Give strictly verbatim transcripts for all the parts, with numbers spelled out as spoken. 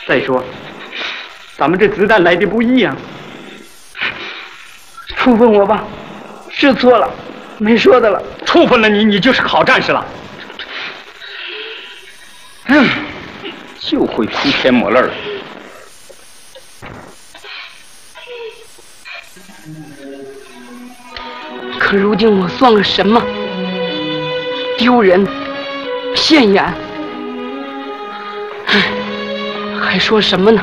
再说，咱们这子弹来的不易啊！ 处分我吧，是错了，没说的了。 处分了你，你就是好战士了。嗯，就会铺天抹泪了。 可如今我算个什么？丢人，骗眼。唉，还说什么呢？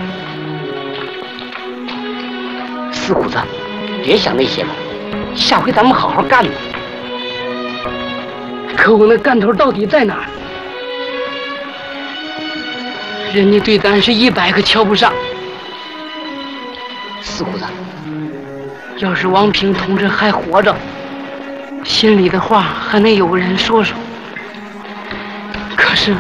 四虎子，别想那些了，下回咱们好好干吧。可我那干头到底在哪儿？人家对咱是一百个瞧不上。四虎子，要是王平同志还活着，心里的话还能有人说说。可是，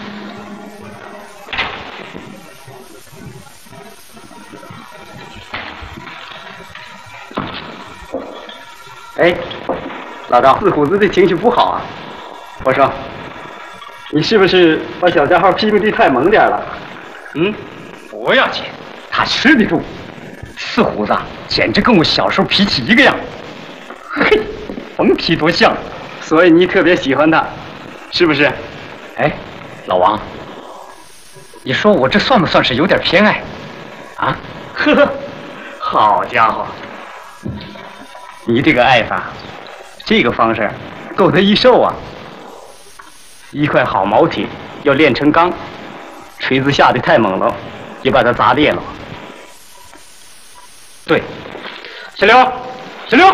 哎，老赵，四虎子的情绪不好啊。我说，你是不是把小家伙批评的太猛点了？嗯，不要紧，他吃得住。四虎子简直跟我小时候脾气一个样，嘿，甭提多像。所以你特别喜欢他，是不是？哎，老王，你说我这算不算是有点偏爱？啊？呵呵，好家伙，你这个爱法，这个方式够他一受啊！一块好毛铁要炼成钢，锤子下的太猛了，也把它砸裂了。对，小刘，小刘，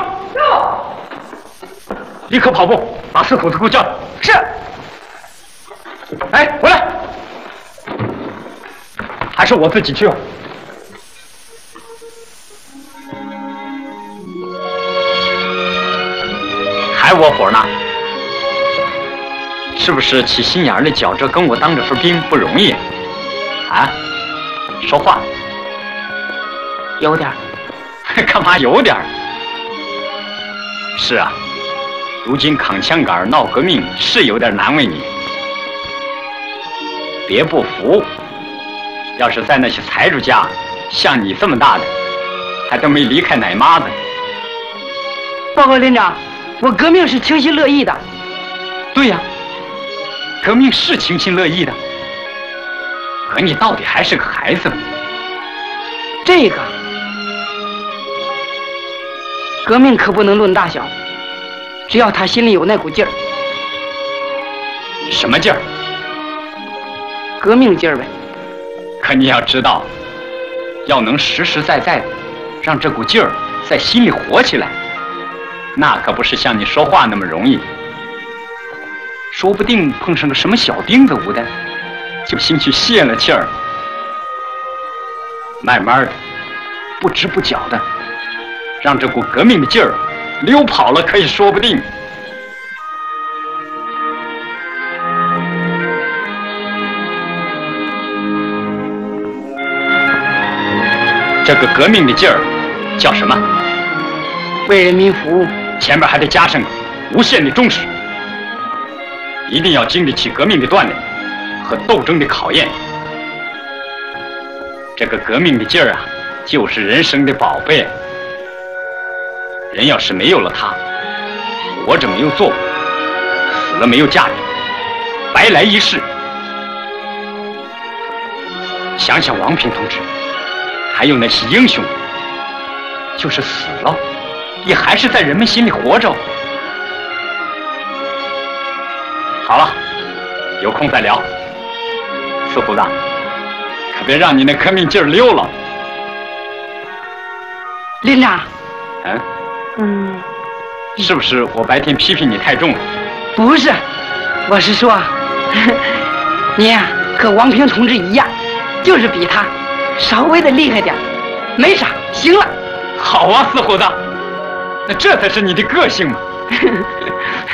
立刻跑步，把四虎子给我叫来。是。哎，回来！还是我自己去吧。还窝火呢？是不是起心眼的觉着跟我当这份兵不容易啊？说话。 有点。 干嘛有点？是啊，如今扛枪杆闹革命是有点难为你。别不服，要是在那些财主家，像你这么大的，还都没离开奶妈子。 报告连长，我革命是情心乐意的。 对呀，革命是情心乐意的，可你到底还是个孩子。 这个革命可不能论大小，只要他心里有那股劲儿。 什么劲儿？ 革命劲儿呗。 可你要知道，要能实实在在的让这股劲儿在心里活起来，那可不是像你说话那么容易。说不定碰上个什么小钉子捂的，就心去泄了气儿。慢慢的，不知不觉的，让这股革命的劲儿溜跑了，可以说不定。这个革命的劲儿叫什么？ 为人民服务。 前面还得加上个无限的忠实，一定要经得起革命的锻炼和斗争的考验。这个革命的劲儿啊，就是人生的宝贝。人要是没有了它，活着没有作为，死了没有价值，白来一世。想想王平同志，还有那些英雄，就是死了，也还是在人们心里活着。好了，有空再聊。四虎子，可别让你那革命劲儿溜了。 连长。 嗯。 嗯。 是不是我白天批评你太重了？ 不是，我是说，你呀、啊、和王平同志一样，就是比他稍微的厉害点，没啥，行了。 好啊，四虎子，那这才是你的个性嘛。